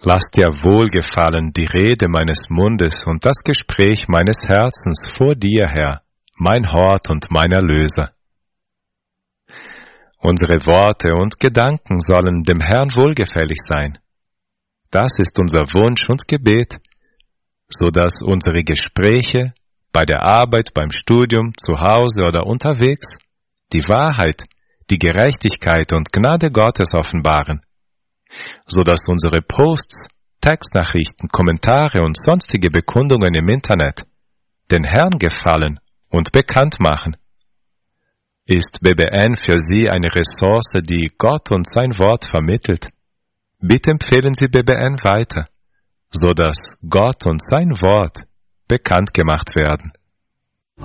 Lass dir wohlgefallen die Rede meines Mundes und das Gespräch meines Herzens vor dir, Herr, mein Hort und mein Erlöser. Unsere Worte und Gedanken sollen dem Herrn wohlgefällig sein. Das ist unser Wunsch und Gebet, so dass unsere Gespräche bei der Arbeit, beim Studium, zu Hause oder unterwegs die Wahrheit, die Gerechtigkeit und Gnade Gottes offenbaren, so dass unsere Posts, Textnachrichten, Kommentare und sonstige Bekundungen im Internet den Herrn gefallen und bekannt machen. Ist BBN für Sie eine Ressource, die Gott und sein Wort vermittelt? Bitte empfehlen Sie BBN weiter, so dass Gott und sein Wort bekannt gemacht werden.